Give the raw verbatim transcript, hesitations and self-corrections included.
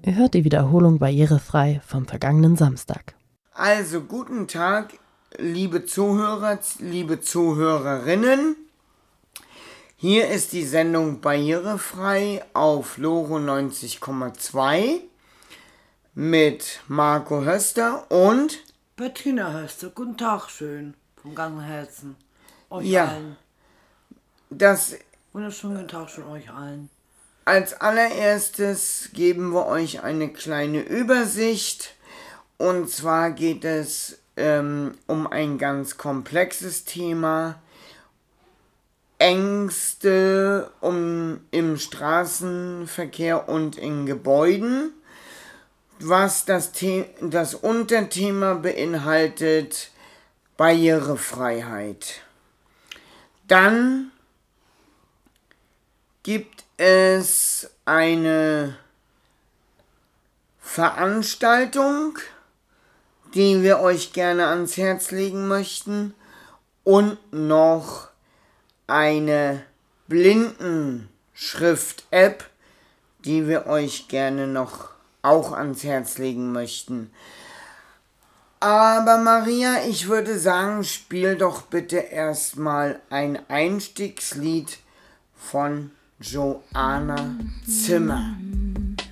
Ihr hört die Wiederholung barrierefrei vom vergangenen Samstag. Also, guten Tag, liebe Zuhörer, liebe Zuhörerinnen. Hier ist die Sendung Barrierefrei auf Loro neunzig Komma zwei mit Marco Höster und Bettina Höster. Guten Tag, schön, vom ganzen Herzen. Euch ja, allen. Das Wunderschönen guten Tag schon euch allen. Als allererstes geben wir euch eine kleine Übersicht. Und zwar geht es ähm, um ein ganz komplexes Thema. Ängste um, im Straßenverkehr und in Gebäuden. Was das, The- das Unterthema beinhaltet, Barrierefreiheit. Dann gibt es eine Veranstaltung, die wir euch gerne ans Herz legen möchten, und noch eine Blindenschrift-App, die wir euch gerne noch auch ans Herz legen möchten. Aber Maria, ich würde sagen, spiel doch bitte erstmal ein Einstiegslied von Joanna Zimmer.